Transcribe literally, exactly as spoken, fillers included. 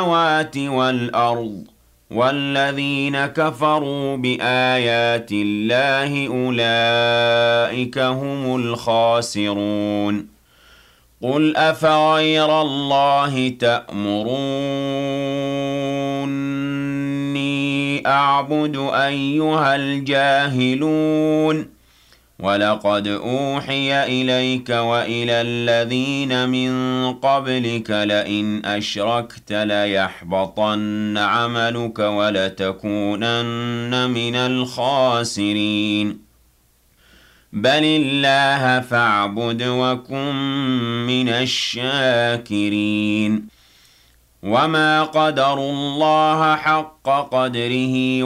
السماوات والأرض والذين كفروا بآيات الله أولئك هم الخاسرون قل أفغير الله تأمروني أعبد أيها الجاهلون ولقد أوحي إليك وإلى الذين من قبلك لئن أشركت ليحبطن عملك ولتكونن من الخاسرين بل الله فاعبد وكن من الشاكرين وما قدروا الله حق قدره